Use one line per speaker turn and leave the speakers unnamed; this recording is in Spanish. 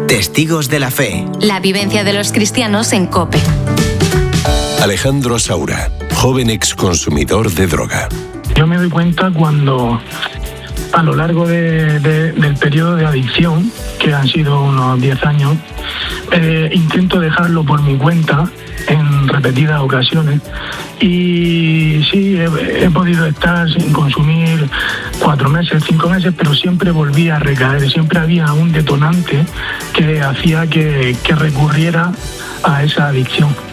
Testigos de la Fe.
La vivencia de los cristianos en COPE.
Alejandro Saura, joven exconsumidor de droga.
Yo me doy cuenta cuando a lo largo del periodo de adicción, que han sido unos 10 años, intento dejarlo por mi cuenta en repetidas ocasiones y sí, he podido estar sin consumir 4 meses, 5 meses, pero siempre volví a recaer, siempre había un detonante que hacía que recurriera a esa adicción.